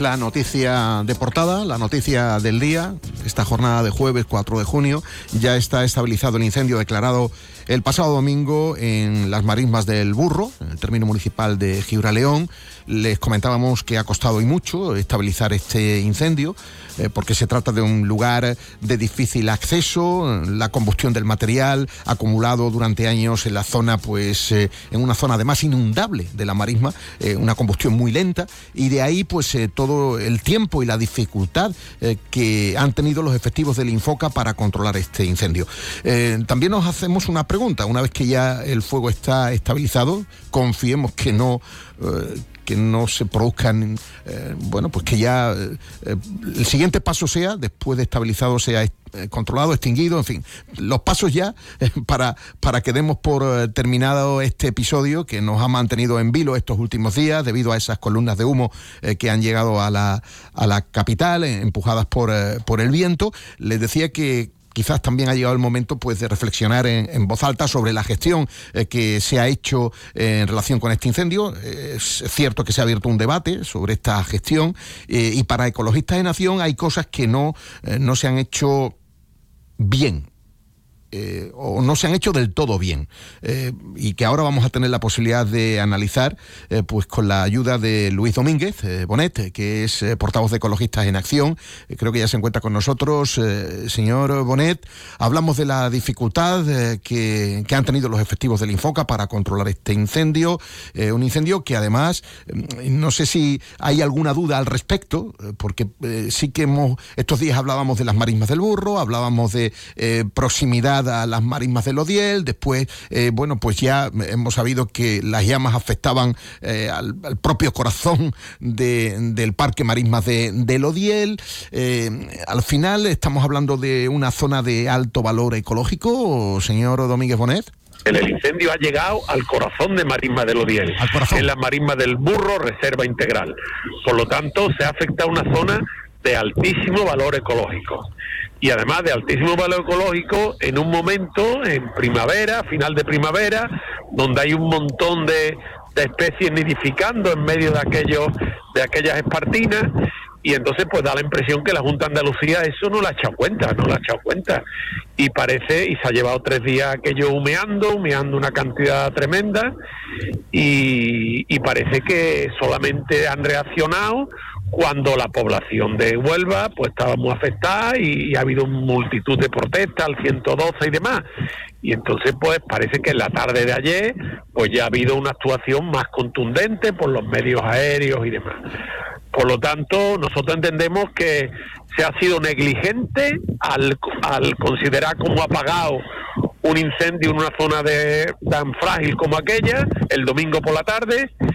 la noticia de portada, la noticia del día. Esta jornada de jueves 4 de junio ya está estabilizado el incendio declarado el pasado domingo en las marismas del Burro, en el término municipal de Gibraleón. Les comentábamos que ha costado y mucho estabilizar este incendio, porque se trata de un lugar de difícil acceso. La combustión del material acumulado durante años en la zona, pues en una zona además inundable de la marisma, una combustión muy lenta, y de ahí pues todo el tiempo y la dificultad que han tenido los efectivos del Infoca para controlar este incendio. También nos hacemos una pregunta: una vez que ya el fuego está estabilizado, confiemos que no se produzcan, pues que ya el siguiente paso sea, después de estabilizado, sea controlado, extinguido, en fin, los pasos ya para que demos por terminado este episodio que nos ha mantenido en vilo estos últimos días debido a esas columnas de humo que han llegado a la capital, empujadas por el viento. Les decía que quizás también ha llegado el momento pues de reflexionar en voz alta sobre la gestión que se ha hecho en relación con este incendio. Es cierto que se ha abierto un debate sobre esta gestión, y para Ecologistas en Acción hay cosas que no se han hecho bien, o no se han hecho del todo bien, y que ahora vamos a tener la posibilidad de analizar pues con la ayuda de Luis Domínguez Bonet, que es portavoz de Ecologistas en Acción. Creo que ya se encuentra con nosotros. Señor Bonet, hablamos de la dificultad que han tenido los efectivos del Infoca para controlar este incendio, un incendio que además no sé si hay alguna duda al respecto, porque sí que estos días hablábamos de las marismas del Burro, hablábamos de proximidad a las marismas del Odiel. Después, pues ya hemos sabido que las llamas afectaban al propio corazón del Parque Marismas del Odiel. Al final estamos hablando de una zona de alto valor ecológico, señor Domínguez Bonet. El incendio ha llegado al corazón de Marisma del Odiel, en la marisma del Burro, reserva integral. Por lo tanto, se ha afectado una zona de altísimo valor ecológico. Y además de altísimo valor ecológico, en un momento, en primavera, final de primavera, donde hay un montón de especies nidificando en medio de aquellas espartinas, y entonces pues da la impresión que la Junta de Andalucía eso no la ha echado cuenta, y se ha llevado 3 días aquello humeando una cantidad tremenda, y parece que solamente han reaccionado cuando la población de Huelva pues estaba muy afectada y ha habido multitud de protestas al 112 y demás. Y entonces pues parece que en la tarde de ayer pues ya ha habido una actuación más contundente por los medios aéreos y demás. Por lo tanto, nosotros entendemos que se ha sido negligente al considerar como apagado un incendio en una zona tan frágil como aquella el domingo por la tarde,